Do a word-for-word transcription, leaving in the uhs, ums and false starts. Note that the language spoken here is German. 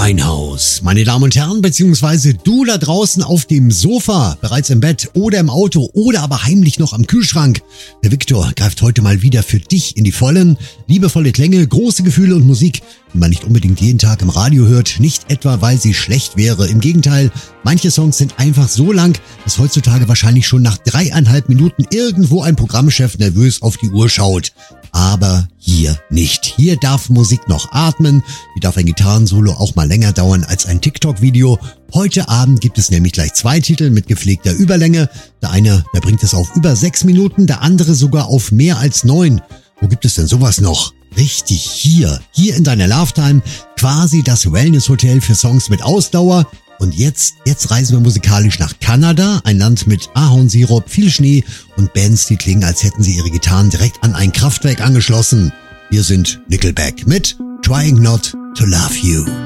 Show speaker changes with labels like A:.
A: Winehouse. Meine Damen und Herren, beziehungsweise du da draußen auf dem Sofa, bereits im Bett oder im Auto oder aber heimlich noch am Kühlschrank. Der Viktor greift heute mal wieder für dich in die Vollen. Liebevolle Klänge, große Gefühle und Musik, die man nicht unbedingt jeden Tag im Radio hört. Nicht etwa, weil sie schlecht wäre. Im Gegenteil, manche Songs sind einfach so lang, dass heutzutage wahrscheinlich schon nach dreieinhalb Minuten irgendwo ein Programmchef nervös auf die Uhr schaut. Aber hier nicht. Hier darf Musik noch atmen. Hier darf ein Gitarrensolo auch mal länger dauern als ein TikTok-Video. Heute Abend gibt es nämlich gleich zwei Titel mit gepflegter Überlänge. Der eine, der bringt es auf über sechs Minuten, der andere sogar auf mehr als neun. Wo gibt es denn sowas noch? Richtig, hier. Hier in deiner Lovetime. Quasi das Wellness-Hotel für Songs mit Ausdauer. Und jetzt, jetzt reisen wir musikalisch nach Kanada, ein Land mit Ahornsirup, viel Schnee und Bands, die klingen, als hätten sie ihre Gitarren direkt an ein Kraftwerk angeschlossen. Wir sind Nickelback mit Trying Not to Love You.